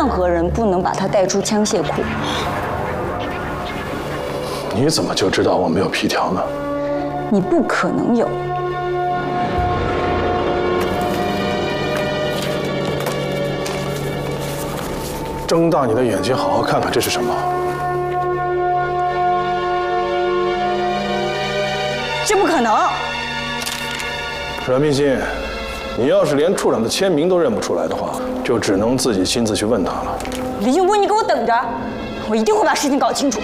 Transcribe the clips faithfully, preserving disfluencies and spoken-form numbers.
任何人不能把他带出枪械库。 你怎么就知道我没有皮条呢？ 你不可能有。 睁大你的眼睛，好好看看这是什么。 这不可能。 阮明心，你要是连处长的签名都认不出来的话，就只能自己亲自去问他了。 李永波，你给我等着，我一定会把事情搞清楚。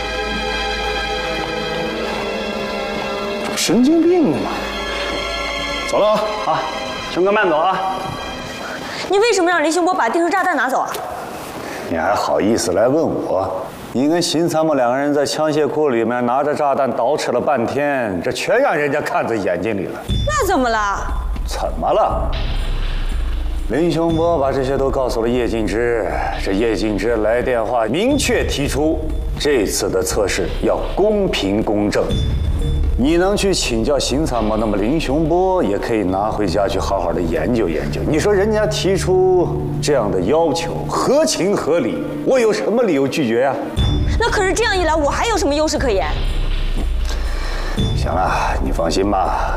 神经病嘛！走了啊！ 好，熊哥慢走啊！ 你为什么让林雄波把定时炸弹拿走啊？ 你还好意思来问我？你跟邢参谋两个人在枪械库里面拿着炸弹捯饬了半天，这全让人家看在眼睛里了。 那怎么了？ 怎么了？林雄波把这些都告诉了叶敬之，这叶敬之来电话明确提出，这次的测试要公平公正。你能去请教邢参谋，那么林雄波也可以拿回家去好好的研究研究。你说人家提出这样的要求，合情合理，我有什么理由拒绝呀？ 那可是这样一来，我还有什么优势可言？ 行了，你放心吧。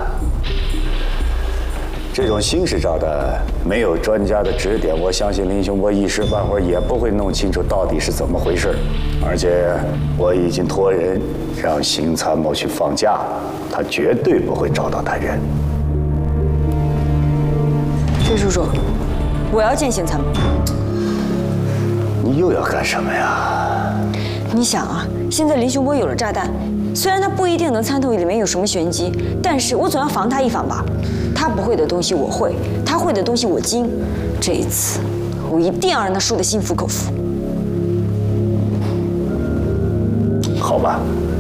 这种新式炸弹没有专家的指点，我相信林雄波一时半会儿也不会弄清楚到底是怎么回事。而且我已经托人让邢参谋去放假了，他绝对不会找到他人。 崔叔叔，我要见邢参谋。 你又要干什么呀？ 你想啊，现在林雄波有了炸弹，虽然他不一定能参透里面有什么玄机，但是我总要防他一防吧。他不会的东西我会，他会的东西我精。这一次，我一定要让他输得心服口服。 好吧。